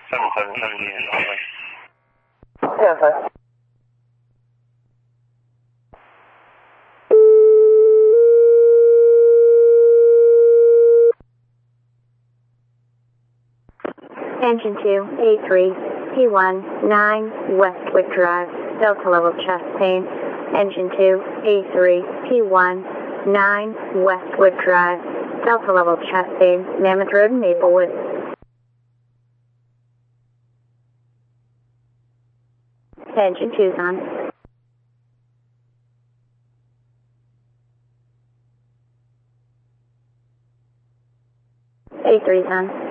3:50 only. Yeah, sir. Engine 2, A3, P1, 9, Westwood Drive, Delta level chest pain. Engine 2, A3, P1, 9, Westwood Drive, Delta level chest pain, Mammoth Road, Maplewood. Engine 2's on. A3's on.